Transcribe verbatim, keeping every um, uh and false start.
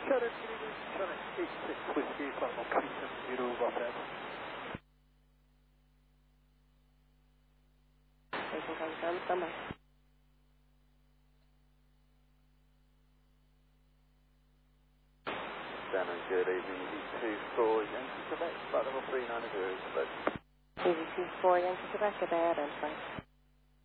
Shutter Kennedy, Shutter eight six Whiskey, final three seven zero, rough edge. Station confirmed, standby. Standard good, A V two four, Yankee Quebec, flight level three nine zero, A V two four, Yankee Quebec, good day, identified.